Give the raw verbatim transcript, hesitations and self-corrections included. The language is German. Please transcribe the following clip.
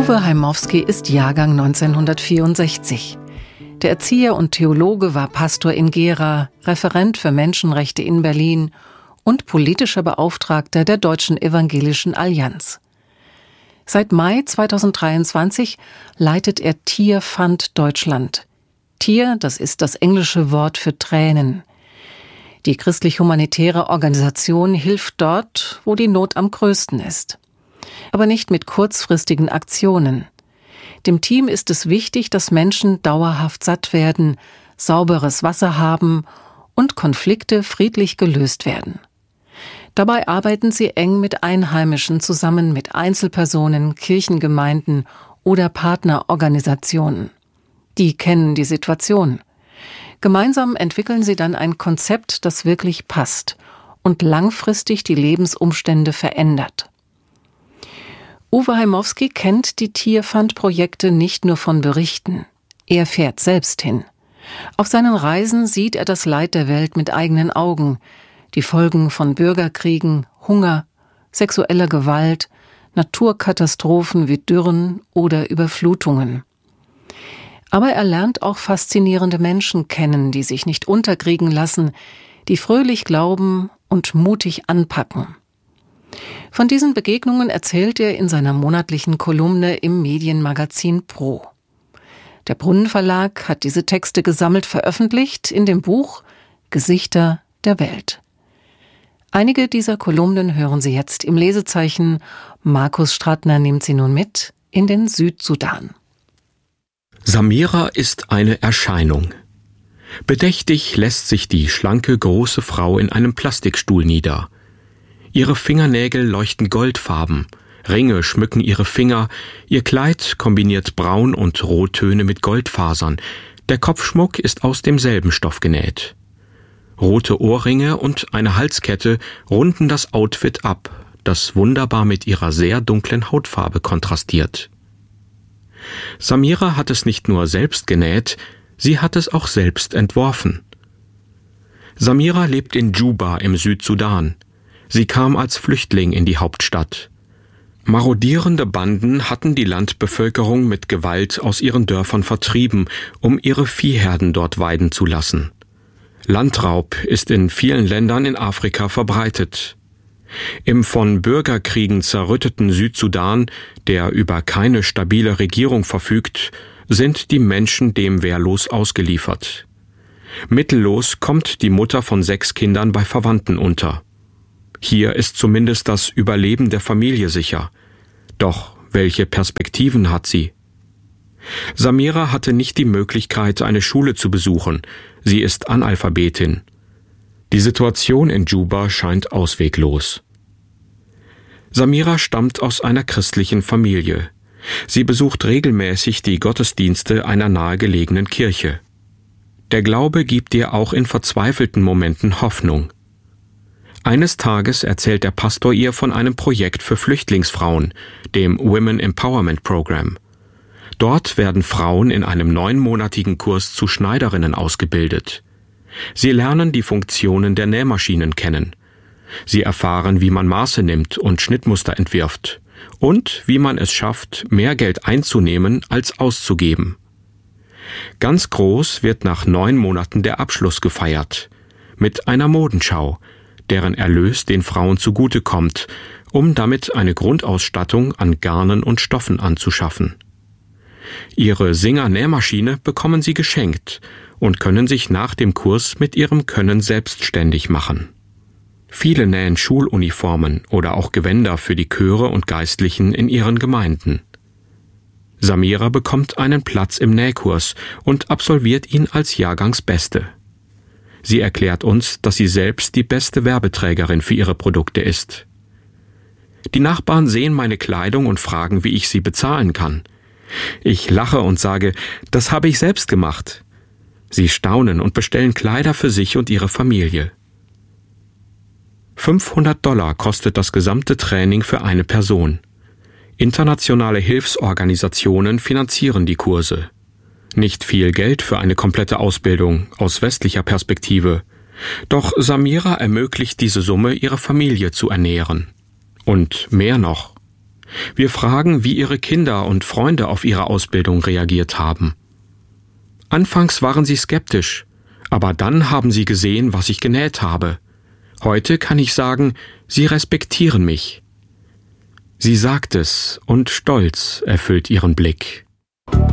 Uwe Heimowski ist Jahrgang neunzehnhundertvierundsechzig. Der Erzieher und Theologe war Pastor in Gera, Referent für Menschenrechte in Berlin und politischer Beauftragter der Deutschen Evangelischen Allianz. Seit Mai zweitausenddreiundzwanzig leitet er Tearfund Deutschland. Tear, das ist das englische Wort für Tränen. Die christlich-humanitäre Organisation hilft dort, wo die Not am größten ist. Aber nicht mit kurzfristigen Aktionen. Dem Team ist es wichtig, dass Menschen dauerhaft satt werden, sauberes Wasser haben und Konflikte friedlich gelöst werden. Dabei arbeiten sie eng mit Einheimischen zusammen, mit Einzelpersonen, Kirchengemeinden oder Partnerorganisationen. Die kennen die Situation. Gemeinsam entwickeln sie dann ein Konzept, das wirklich passt und langfristig die Lebensumstände verändert. Uwe Heimowski kennt die Tearfund-Projekte nicht nur von Berichten. Er fährt selbst hin. Auf seinen Reisen sieht er das Leid der Welt mit eigenen Augen, die Folgen von Bürgerkriegen, Hunger, sexueller Gewalt, Naturkatastrophen wie Dürren oder Überflutungen. Aber er lernt auch faszinierende Menschen kennen, die sich nicht unterkriegen lassen, die fröhlich glauben und mutig anpacken. Von diesen Begegnungen erzählt er in seiner monatlichen Kolumne im Medienmagazin Pro. Der Brunnen Verlag hat diese Texte gesammelt veröffentlicht in dem Buch Gesichter der Welt. Einige dieser Kolumnen hören Sie jetzt im Lesezeichen. Markus Stratner nimmt sie nun mit in den Südsudan. Samira ist eine Erscheinung. Bedächtig lässt sich die schlanke, große Frau in einem Plastikstuhl nieder. Ihre Fingernägel leuchten goldfarben, Ringe schmücken ihre Finger, ihr Kleid kombiniert Braun- und Rottöne mit Goldfasern, der Kopfschmuck ist aus demselben Stoff genäht. Rote Ohrringe und eine Halskette runden das Outfit ab, das wunderbar mit ihrer sehr dunklen Hautfarbe kontrastiert. Samira hat es nicht nur selbst genäht, sie hat es auch selbst entworfen. Samira lebt in Juba im Südsudan. Sie kam als Flüchtling in die Hauptstadt. Marodierende Banden hatten die Landbevölkerung mit Gewalt aus ihren Dörfern vertrieben, um ihre Viehherden dort weiden zu lassen. Landraub ist in vielen Ländern in Afrika verbreitet. Im von Bürgerkriegen zerrütteten Südsudan, der über keine stabile Regierung verfügt, sind die Menschen dem wehrlos ausgeliefert. Mittellos kommt die Mutter von sechs Kindern bei Verwandten unter. Hier ist zumindest das Überleben der Familie sicher. Doch welche Perspektiven hat sie? Samira hatte nicht die Möglichkeit, eine Schule zu besuchen. Sie ist Analphabetin. Die Situation in Juba scheint ausweglos. Samira stammt aus einer christlichen Familie. Sie besucht regelmäßig die Gottesdienste einer nahegelegenen Kirche. Der Glaube gibt ihr auch in verzweifelten Momenten Hoffnung. Eines Tages erzählt der Pastor ihr von einem Projekt für Flüchtlingsfrauen, dem Women Empowerment Program. Dort werden Frauen in einem neunmonatigen Kurs zu Schneiderinnen ausgebildet. Sie lernen die Funktionen der Nähmaschinen kennen. Sie erfahren, wie man Maße nimmt und Schnittmuster entwirft und wie man es schafft, mehr Geld einzunehmen als auszugeben. Ganz groß wird nach neun Monaten der Abschluss gefeiert, mit einer Modenschau, deren Erlös den Frauen zugutekommt, um damit eine Grundausstattung an Garnen und Stoffen anzuschaffen. Ihre Singer-Nähmaschine bekommen sie geschenkt und können sich nach dem Kurs mit ihrem Können selbstständig machen. Viele nähen Schuluniformen oder auch Gewänder für die Chöre und Geistlichen in ihren Gemeinden. Samira bekommt einen Platz im Nähkurs und absolviert ihn als Jahrgangsbeste. Sie erklärt uns, dass sie selbst die beste Werbeträgerin für ihre Produkte ist. Die Nachbarn sehen meine Kleidung und fragen, wie ich sie bezahlen kann. Ich lache und sage, das habe ich selbst gemacht. Sie staunen und bestellen Kleider für sich und ihre Familie. fünfhundert Dollar kostet das gesamte Training für eine Person. Internationale Hilfsorganisationen finanzieren die Kurse. Nicht viel Geld für eine komplette Ausbildung aus westlicher Perspektive. Doch Samira ermöglicht diese Summe, ihre Familie zu ernähren. Und mehr noch. Wir fragen, wie ihre Kinder und Freunde auf ihre Ausbildung reagiert haben. Anfangs waren sie skeptisch, aber dann haben sie gesehen, was ich genäht habe. Heute kann ich sagen, sie respektieren mich. Sie sagt es, und Stolz erfüllt ihren Blick.